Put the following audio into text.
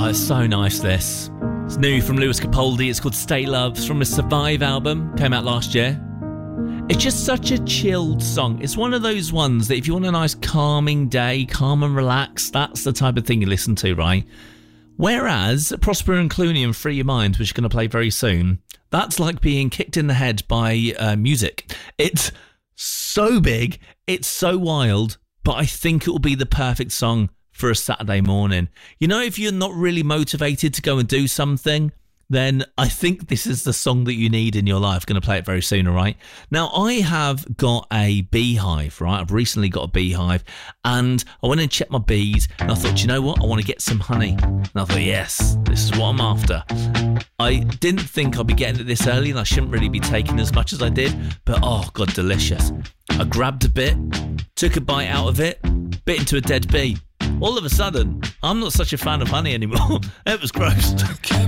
Oh, it's so nice, this. It's new from Lewis Capaldi. It's called Stay Love. It's from his Survive album. Came out last year. It's just such a chilled song. It's one of those ones that if you want a nice calming day, calm and relax, that's the type of thing you listen to, right? Whereas Prosper and Clooney and Free Your Mind, which are going to play very soon, that's like being kicked in the head by music. It's so big, it's so wild, but I think it will be the perfect song for a Saturday morning. You know, if you're not really motivated to go and do something, then I think this is the song that you need in your life. Going to play it very soon, all right? Now, I have got a beehive, right? I've recently got a beehive, and I went and checked my bees, and I thought, you know what? I want to get some honey. And I thought, yes, this is what I'm after. I didn't think I'd be getting it this early, and I shouldn't really be taking as much as I did, but oh, God, delicious. I grabbed a bit, took a bite out of it, bit into a dead bee. All of a sudden, I'm not such a fan of honey anymore. It was gross.